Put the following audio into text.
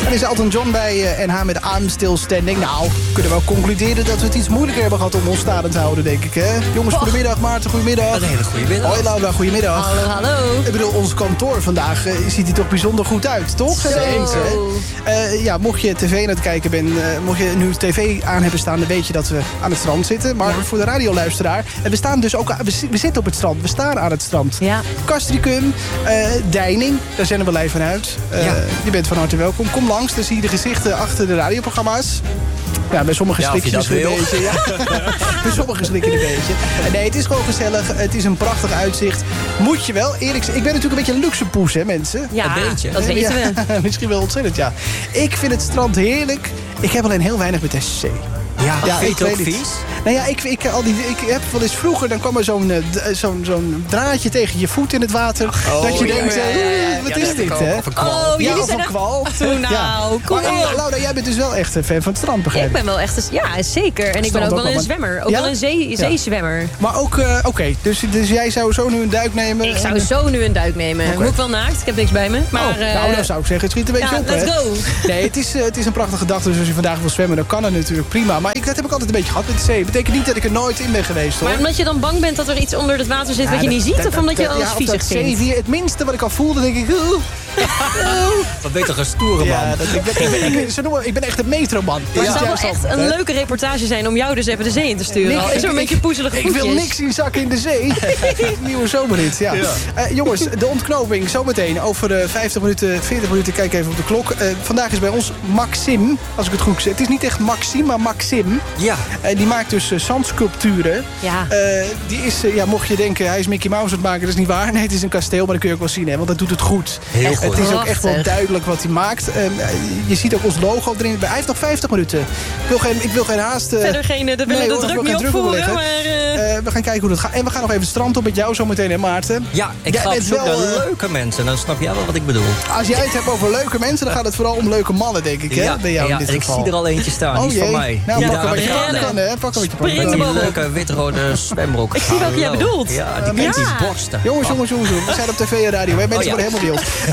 Er is Elton John bij en haar met I'm Still Standing. Nou, kunnen we wel concluderen dat we het iets moeilijker hebben gehad om ons staande te houden, denk ik. Hè? Jongens, goedemiddag. Maarten, goedemiddag. Een hele goede middag. Hoi Laura, goedemiddag. Hallo. Ik bedoel, ons kantoor vandaag ziet er toch bijzonder goed uit, toch? Mocht je tv aan het kijken bent, mocht je nu tv aan hebben staan, dan weet je dat we aan het strand zitten. Maar voor de radioluisteraar, we staan dus ook, we zitten op het strand, we staan aan het strand. Ja. Castricum, Deining, daar zenden we live vanuit. Je bent van harte welkom. Kom langs, dan zie je de gezichten achter de radioprogramma's. Ja, bij sommigen slikken een beetje. Ja. Bij sommigen slikken een beetje. Nee, het is gewoon gezellig. Het is een prachtig uitzicht. Moet je wel, eerlijk zeggen. Ik ben natuurlijk een beetje een luxe poes, hè, mensen? Ja, een beetje. Dat weten we. Misschien wel ontzettend, ja. Ik vind het strand heerlijk. Ik heb alleen heel weinig met SC. Ja, vind je het ook vies? Nou ja, ik heb wel eens vroeger, dan kwam er zo'n draadje tegen je voet in het water. Dat je denkt, wat is dit, hè? Of een kwal. Oh, jullie of zijn een kwal. kom op. Maar Laura, jij bent dus wel echt een fan van het strand, begrijp ik? Ik ben wel echt, ja, zeker. En ik ben ook wel een zwemmer. Ook wel een zeezwemmer. Maar ook, dus jij zou zo nu een duik nemen? Ik zou zo nu een duik nemen. Moet ik wel naakt? Ik heb niks bij me. Maar, nou, dan zou ik zeggen, het schiet een beetje op, let's go. Nee, het is een prachtige dag. Dus als je vandaag wil zwemmen, dan kan het natuurlijk prima. Maar dat heb ik altijd een beetje gehad met de zee. Dat betekent niet dat ik er nooit in ben geweest, hoor. Maar omdat je dan bang bent dat er iets onder het water zit wat je niet ziet? Of omdat je alles viezig vindt? Het minste wat ik al voelde, denk ik... Wat beter een stoere man. Ja, ik ben echt een metroman. Maar het zou wel echt een leuke reportage zijn om jou dus even de zee in te sturen. Is er een beetje poezelige voetjes? Ik wil niks zien zakken in de zee. Nieuwe zomerrit, ja. Jongens, de ontknoping zometeen. Over 50 minuten, 40 minuten, kijk even op de klok. Vandaag is bij ons Maxim, als ik het goed zeg. Het is niet echt Maxime, maar Maxim. Ja. Die maakt dus zandsculpturen. Ja. Die is, moet je denken, hij is Mickey Mouse aan het maken. Dat is niet waar. Nee, het is een kasteel, maar dat kun je ook wel zien, hè, want dat doet het goed. Heel goed. Het is ook echt wel duidelijk wat hij maakt. Je ziet ook ons logo erin. Hij heeft nog 50 minuten. Ik wil geen haast. Verder de druk niet opvoeren. Maar, we gaan kijken hoe dat gaat. En we gaan nog even het strand op met jou zometeen, hè Maarten? Ja, ik ga op zoek naar leuke mensen. Dan snap jij wel wat ik bedoel. Als jij het hebt over leuke mensen, dan gaat het vooral om leuke mannen, denk ik. Hè? Bij jou in dit geval. Ik zie er al eentje staan. Die is van mij. Nou, pak hem wat je kan, hè. Pak hem wat je kan. Een leuke witrode zwembroek. Ik zie welke jij bedoelt. Ja, die kent die borsten. Jongens. We zijn op tv en radio. Mensen worden helemaal wild.